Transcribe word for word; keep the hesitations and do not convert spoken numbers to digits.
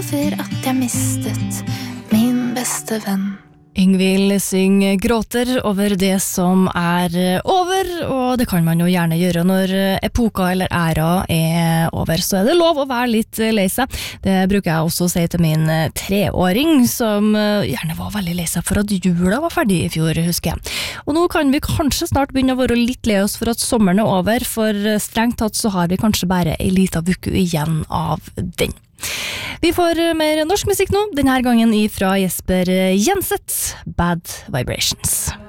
over at jeg mistet min beste venn. Yngvild synger gråter over det som er over, og det kan man jo gjerne gjøre når epoka eller æra er over, så er det lov å være litt lei seg. Det bruker jeg også å si til min treåring, som gjerne var veldig lei seg for at jula var ferdig i fjor, husker jeg. Og nå kan vi kanskje snart begynne å være litt lei oss for at sommeren er over, for strengt tatt så har vi kanskje bare en liten uke igjen av den. Vi får mer norsk musikk nå, denne gangen ifra Jesper Jenseth, Bad Vibrations.